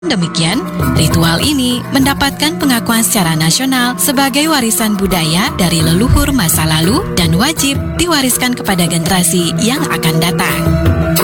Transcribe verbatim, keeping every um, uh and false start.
Demikian, ritual ini mendapatkan pengakuan secara nasional sebagai warisan budaya dari leluhur masa lalu dan wajib diwariskan kepada generasi yang akan datang.